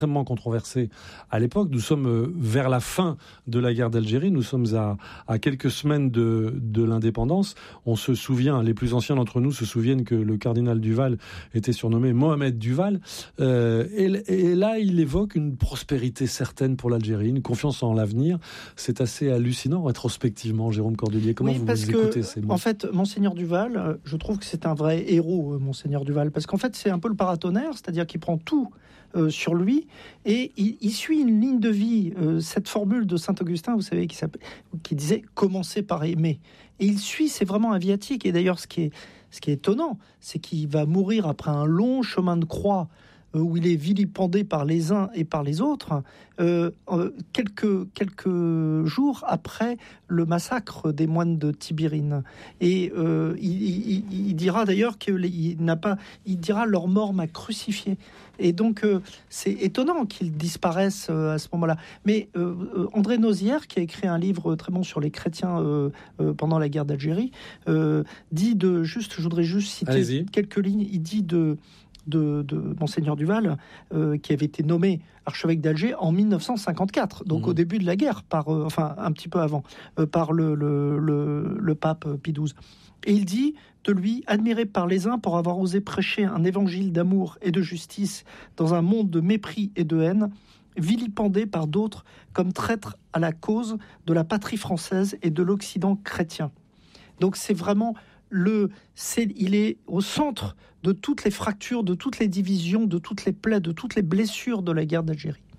extrêmement controversé à l'époque. Nous sommes vers la fin de la guerre d'Algérie, nous sommes à quelques semaines de l'indépendance. On se souvient, les plus anciens d'entre nous se souviennent que le cardinal Duval était surnommé Mohamed Duval. Et là, il évoque une prospérité certaine pour l'Algérie, une confiance en l'avenir. C'est assez hallucinant rétrospectivement, Jérôme Cordelier. Comment vous écoutez ces mots ? En fait, Monseigneur Duval, je trouve que c'est un vrai héros, Monseigneur Duval, parce qu'en fait, c'est un peu le paratonnerre, c'est-à-dire qu'il prend tout sur lui, et il suit une ligne de vie, cette formule de Saint-Augustin, vous savez, qui disait « commencer par aimer ». Et il suit, c'est vraiment un viatique. Et d'ailleurs, ce qui est étonnant, c'est qu'il va mourir après un long chemin de croix, où il est vilipendé par les uns et par les autres, quelques jours après le massacre des moines de Tibérine. Et il dira d'ailleurs qu'il dira leur mort m'a crucifié. Et donc c'est étonnant qu'ils disparaissent à ce moment-là. Mais André Nozière, qui a écrit un livre très bon sur les chrétiens pendant la guerre d'Algérie, dit je voudrais juste citer quelques lignes. Il dit de Monseigneur Duval, qui avait été nommé archevêque d'Alger en 1954, donc au début de la guerre, enfin un petit peu avant, par le pape Pie XII. Et il dit de lui, admiré par les uns pour avoir osé prêcher un évangile d'amour et de justice dans un monde de mépris et de haine, vilipendé par d'autres comme traître à la cause de la patrie française et de l'Occident chrétien. Donc c'est vraiment il est au centre de toutes les fractures, de toutes les divisions, de toutes les plaies, de toutes les blessures de la guerre d'Algérie.